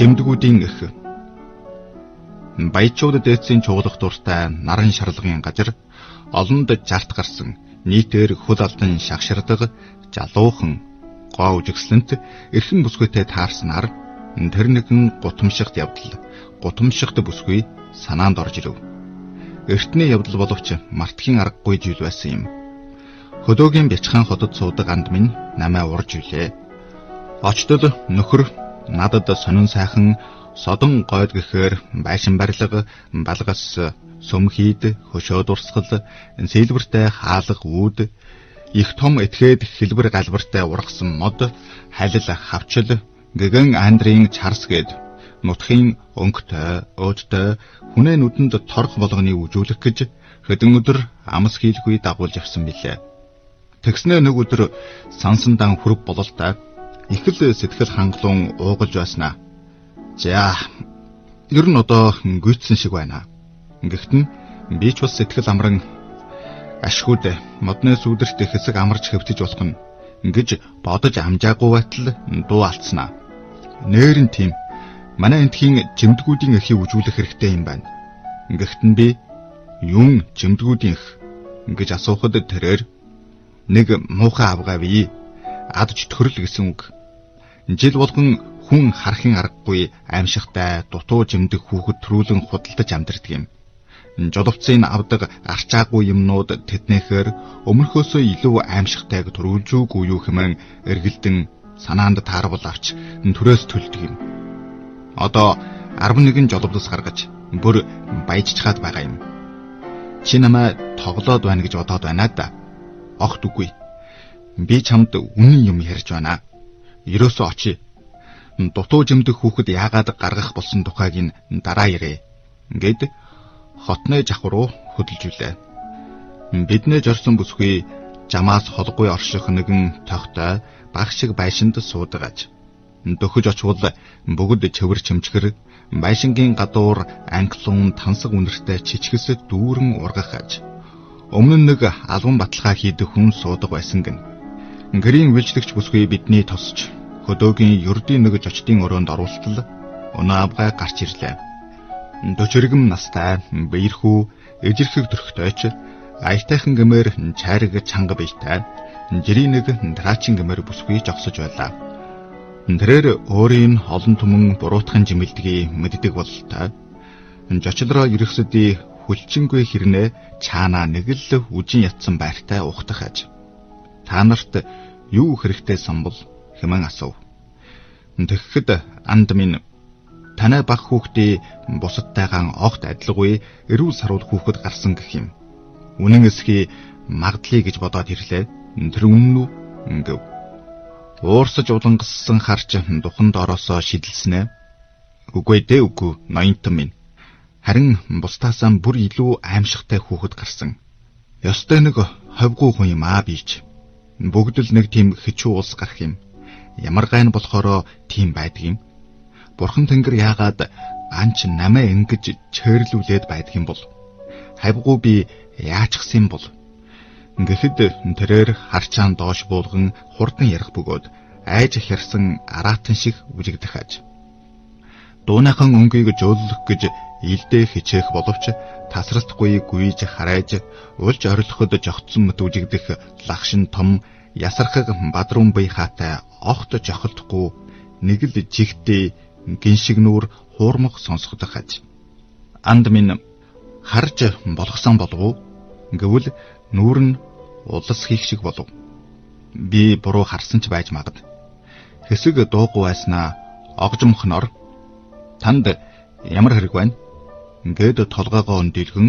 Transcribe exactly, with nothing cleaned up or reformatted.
Жимдгүүдийн эх. Баячууд дээдсийн чуулгах дуртай наран шарлагын газар олонд жарт гарсан нийтээр хөл алдан шагширдаг жалуухан гоо үжигслэнт эрхэн бүсгүйтэй таарснаар тэр нэгэн гутамшигт явдал гутамшигт бүсгүй санаанд орж ирэв. Эртний явдал боловч мартхийн аргагүй жил байсан юм. Хөдөөгийн бячхан хотод суудаг анд минь намайг урж үлээ. Очтод нөхөр надад сонин сайхан содон гойд гэхээр байшин барилга, балгас, сүмхийд, хөшөө дурсгал, сэлбэртэй хаалга үүд, их том этгээд хэлбэр галбартай ургасан мод, халил хавчил, гэгэн андрийн чарс гээд нутгийн өнгөтэй, өөдтэй хүнээ нүдэнд торх болгоны үжүүлэх гэж хэдэн өдөр амс хийлгүй дагуулж явсан билээ. Тэгснэ нэг өдөр сансандан хүрв бололтой их л сэтгэл хангалуун уугалж байснаа. За, ер нь одоо гүйцсэн шиг байна. Гэхдээ би ч бас сэтгэл амран ашгүйд модны сүдэрт хэсэг амарч хэвтэж болох нь гэж бодож амжаагүй байтал дуу алдснаа. Нээрэн тийм манай энтхийн жимдгүүдийн эхийг үжүүлэх хэрэгтэй юм байна. Гэхдээ би юун жимдгүүдийн эх гэж асуухад тэрээр нэг муухай авгаа бий адж төрөл гэсэн үг. Жил болгон хүн харахын аргагүй аимшигтай дутуу жимдэг хүүхэд төрүүлэн худалдаж амьдардаг юм. Жоловцын авдаг арчаагүй юмнууд тэднийхээр өмнөхөөсөө илүү аимшигтайг төрүүлж үгүй юу хэмээн эргэлдэн санаанд таарвал авч төрөөс төлдөг юм. Одоо арван нэгэн жоловдос гаргаж бүр баяжчхаад байгаа юм. Чи намайг тоглоод байна гэж бодоод байна да. Огт үгүй. Би чамд үнэн юм ярьж байна. Ерөөсөө очие. Дутуу жимдэх хүүхэд яагаад гаргах болсон тухайг нь дараа ярэ. Гэд хотны жахуу руу хөдөлжүүлээ. Биднээ жорсон бүсгүй жамаас холгүй орших нэгэн тохтой баг шиг байшинд суудагаж. Дөхөж очвол бүгд чөвөр чимчгэр байшингийн гадуур англуун тансаг үнэртэй чичгэс дүүрэн ургахаж. Өмнө нь нэг албан баталгаа хийдэг хүн суудаг байсан гэн. Гэрийн вэлжлэгч бүсгүй бидний тосч хөдөөгийн ердийн нэг жочдын өрөөнд оруултал өнөө авгай гарч ирлээ. Дөчөргөм настай, биерхүү, эжирхэг төрхтойч, аятайхан гэмээр чайраг чанга бийтай, жирийн нэг драачин гэмээр бүсгүй жогсож байлаа. Тэрээр өөрийн олон түмэн буруутхан жимэлдгийг мэддэг бололтой. Жочлороо ерөсөдий хүлчингүй хэрнээ чаанаа нэг л үжин ятсан байртай ухтах аж. Та нарт юу хэрэгтэй самбал хэмээн асуув. Тэгэхэд анд минь танай баг хүүхдээ бусадтайгаан огт адилгүй эрүүл сарвал хүүхэд гарсан гэх юм. Үнэн эсхий магадлыг гэж бодоод ирлээ. Тэр үнэн үү? Гэв. Уурсаж улангассан харж духанд ороосоо шидэлснэ. Үгүй дээ үгүй ноёнтон минь. Харин бусдаасаа бүр илүү аимшигтай хүүхэд гарсан. Ёстой нэг ховгүй хүн юм аа бийч. Бүгд л нэг тийм хичүү улс гарах юм. Ямар гайн болохоро тийм байдаг юм. Бурхан Тэнгэр яагаад анч намаа ингэж чөрлүүлээд байдаг юм бол? Хавьгүй би яачхсан бол? Гэхэд тэрээр харчаан доош буулган хурдан ярих бөгөөд айж хэрсэн араатан шиг үжигдэх аж. Дууныхан өнгийг жөөлөх гэж илдээ хичээх боловч тасралтгүй гүйж харайж улж орилоход жогтсон мэт үжигдэх лагшин том ясархаг бадрун бие хаатай огт жохолдохгүй нэг л жигтэй гиншиг нүүр хуурмах сонсгодох аж. Анд минь харж болгосон болов гэвэл нүүр нь улс хийх шиг болов. Би буруу харсан ч байж магад. Хэсэг дуугүй байснаа огжмохноор танд ямар хэрэг байна? Гээд толгоогоо өндөлгөн